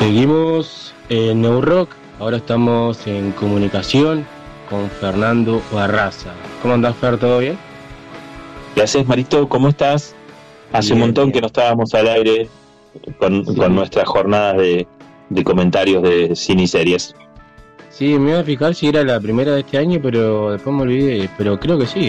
Seguimos en New Rock, ahora estamos en comunicación con Fernando Barraza. ¿Cómo andás, Fer? ¿Todo bien? ¿Qué haces, Marito? ¿Cómo estás? Hace Bien, un montón bien. que no estábamos al aire con Sí, nuestras jornadas de comentarios de cine y series. sí, me iba a fijar si era la primera de este año, pero después me olvidé, pero creo que sí.